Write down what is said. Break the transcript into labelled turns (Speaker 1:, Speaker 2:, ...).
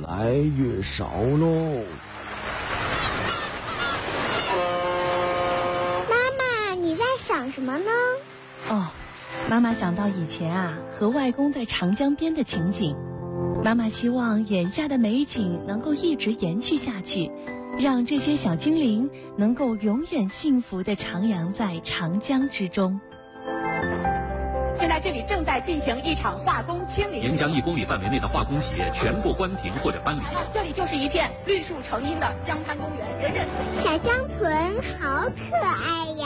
Speaker 1: 来越少喽。
Speaker 2: 妈妈，你在想什么呢？
Speaker 3: 哦，妈妈想到以前和外公在长江边的情景，妈妈希望眼下的美景能够一直延续下去，让这些小精灵能够永远幸福地徜徉在长江之中。
Speaker 4: 现在这里正在进行一场化工清理，
Speaker 5: 沿江1公里范围内的化工企业全部关停或者搬离。
Speaker 4: 这里就是一片绿树成荫的江滩公园，人人
Speaker 2: 小江豚好可爱呀。